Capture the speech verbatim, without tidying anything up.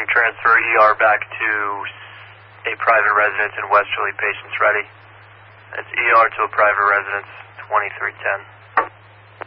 transfer E R back to a private residence in Westerly. Patients ready. It's E R to a private residence, twenty-three ten.